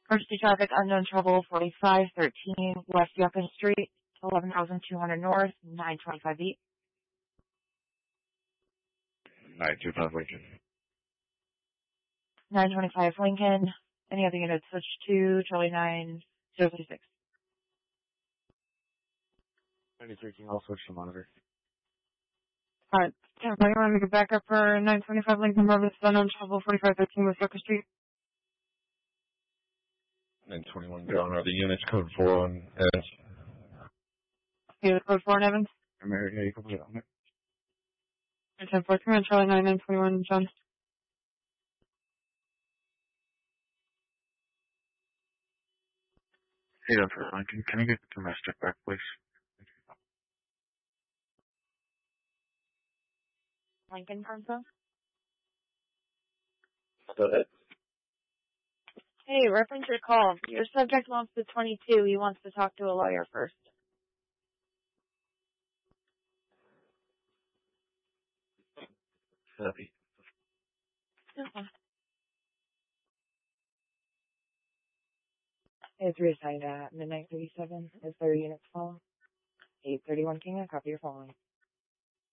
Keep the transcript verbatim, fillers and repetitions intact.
Emergency traffic, unknown trouble, forty-five thirteen West Yucca Street, eleven thousand two hundred North, nine twenty-five Beat. nine two five Lincoln. nine twenty-five Lincoln. Any other units switch to Charlie nine zero three six. ninety-three King, I'll switch to monitor. Alright, ten forty, want to make a backup for nine twenty-five Lincoln Road, this is unknown trouble, forty-five thirteen West Yucca Street. nine twenty-one, John, are the units code four on Evans? Okay, the code four on Evans. America, yeah, you can put it on there. ten forty-three on Charlie nine, nine twenty-one, John. Hey, Doctor Lincoln, can I get the domestic back, please? Lincoln Console? Go ahead. Hey, reference your call. Your subject wants the twenty-two. He wants to talk to a lawyer first. Copy. Okay. It's reassigned at midnight thirty-seven. Is there units following? eight thirty-one King, I copy your following.